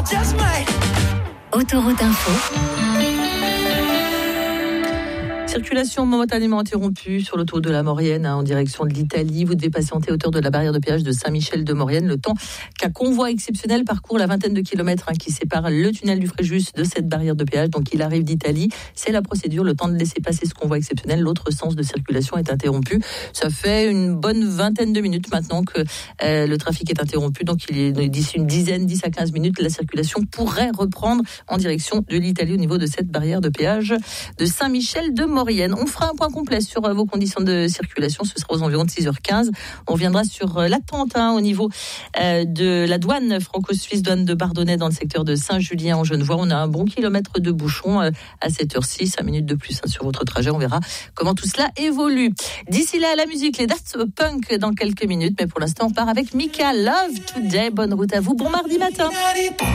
Autoroute Info. Circulation momentanément interrompue sur l'autoroute de la Maurienne en direction de l'Italie. Vous devez patienter à hauteur de la barrière de péage de Saint-Michel-de-Maurienne le temps qu'un convoi exceptionnel parcourt la vingtaine de kilomètres qui sépare le tunnel du Fréjus de cette barrière de péage. Donc il arrive d'Italie. C'est la procédure, le temps de laisser passer ce convoi exceptionnel. L'autre sens de circulation est interrompu. Ça fait une bonne vingtaine de minutes maintenant que le trafic est interrompu. Donc il est d'ici une dizaine, 10 à 15 minutes, la circulation pourrait reprendre en direction de l'Italie au niveau de cette barrière de péage de Saint-Michel-de-Maurienne. On fera un point complet sur vos conditions de circulation. Ce sera aux environs de 6h15. On reviendra sur l'attente au niveau de la douane franco-suisse, douane de Bardonnay dans le secteur de Saint-Julien en Genevois. On a un bon kilomètre de bouchon à cette heure-ci, 5 minutes de plus sur votre trajet. On verra comment tout cela évolue. D'ici là, la musique, les Daft Punk dans quelques minutes. Mais pour l'instant, on part avec Mika, Love Today. Bonne route à vous. Bon mardi matin.